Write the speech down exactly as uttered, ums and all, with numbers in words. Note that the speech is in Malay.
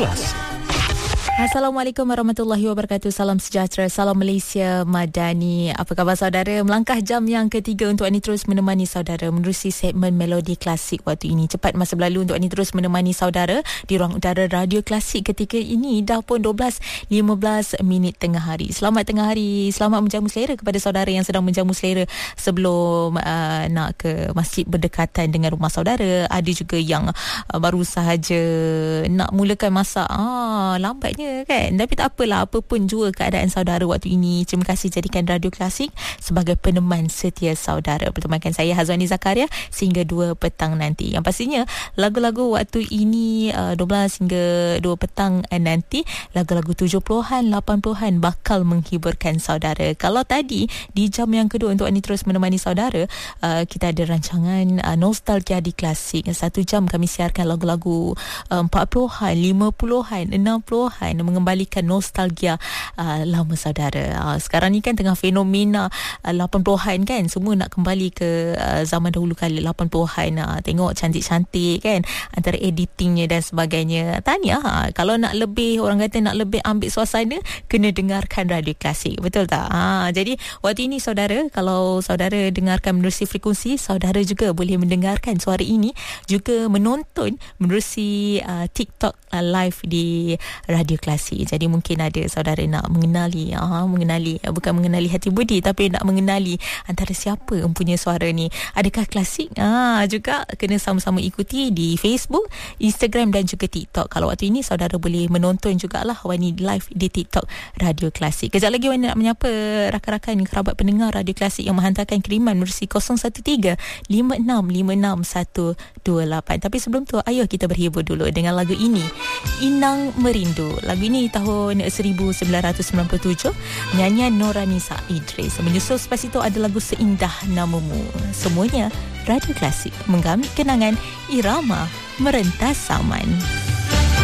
Assalamualaikum warahmatullahi wabarakatuh. Salam sejahtera, salam Malaysia Madani. Apa khabar saudara? Melangkah jam yang ketiga untuk Ani terus menemani saudara menerusi segmen Melodi Klasik waktu ini. Cepat masa berlalu untuk Ani terus menemani saudara di ruang udara Radio Klasik ketika ini. Dah pun dua belas lima belas minit tengah hari. Selamat tengah hari, selamat menjamu selera kepada saudara yang sedang menjamu selera sebelum uh, nak ke masjid berdekatan dengan rumah saudara. Ada juga yang uh, baru sahaja nak mulakan masak. Ah, lambatnya kan, tapi tak apalah, apapun jua keadaan saudara waktu ini. Terima kasih jadikan Radio Klasik sebagai peneman setia saudara. Bertemankan saya Hazwani Zakaria sehingga dua petang nanti. Yang pastinya lagu-lagu waktu ini uh, dua belas hingga dua petang nanti, lagu-lagu tujuh puluhan, lapan puluhan bakal menghiburkan saudara. Kalau tadi di jam yang kedua untuk Ani terus menemani saudara, uh, kita ada rancangan uh, Nostalgia di Klasik. Satu jam kami siarkan lagu-lagu uh, empat puluhan, lima puluhan, enam puluhan, mengembalikan nostalgia uh, lama saudara. Uh, sekarang ni kan tengah fenomena uh, lapan puluhan kan, semua nak kembali ke uh, zaman dahulu kali lapan puluhan. Uh, tengok cantik-cantik kan, antara editingnya dan sebagainya. Tahniah. Uh, kalau nak lebih, orang kata nak lebih ambil suasana, kena dengarkan Radio Klasik, betul tak? Uh, jadi waktu ini saudara, kalau saudara dengarkan menerusi frekuensi, saudara juga boleh mendengarkan suara ini, juga menonton menerusi uh, TikTok uh, live di Radio Klasik. Jadi mungkin ada saudara nak mengenali, ah, mengenali bukan mengenali hati budi, tapi nak mengenali antara siapa mempunyai suara ni. Adakah klasik? Ah, juga kena sama-sama ikuti di Facebook, Instagram dan juga TikTok. Kalau waktu ini saudara boleh menonton jugalah Wani live di TikTok Radio Klasik. Kejap lagi Wani nak menyapa rakan-rakan kerabat pendengar Radio Klasik yang menghantarkan kiriman menerusi kosong satu tiga lima enam lima enam satu dua lapan. Tapi sebelum tu, ayo kita berhibur dulu dengan lagu ini, Inang Merindu. Lagu ini tahun seribu sembilan ratus sembilan puluh tujuh, nyanyian Noranisa Idris. Menyusul selepas itu ada lagu Seindah Namamu. Semuanya Radio Klasik menggamit kenangan irama merentas zaman.